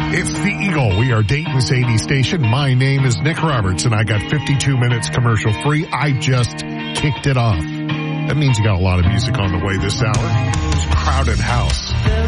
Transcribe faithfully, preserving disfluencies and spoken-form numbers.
It's the Eagle. We are Dayton's eighties station. My name is Nick Roberts, and I got fifty-two minutes commercial free. I just kicked it off. That means you got a lot of music on the way this hour. It's Crowded House.